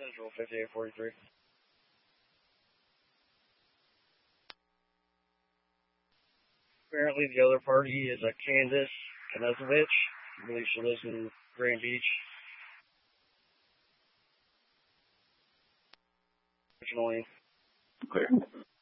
Central 5843. Apparently the other party is a Candace Knezovich. I believe she lives in Grand Beach. Originally. Clear.